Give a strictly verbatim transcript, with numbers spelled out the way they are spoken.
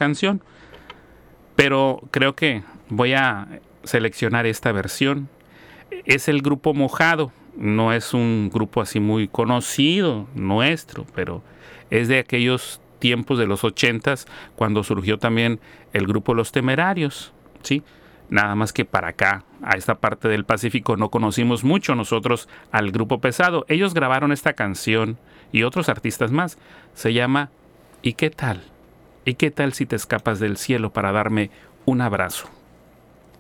canción. Pero creo que voy a seleccionar esta versión. Es el Grupo Mojado. No es un grupo así muy conocido nuestro, pero es de aquellos tiempos de los ochentas cuando surgió también el grupo Los Temerarios, ¿sí? Nada más que para acá, a esta parte del Pacífico, no conocimos mucho nosotros al Grupo Pesado. Ellos grabaron esta canción y otros artistas más. Se llama ¿Y qué tal? ¿Y qué tal si te escapas del cielo para darme un abrazo?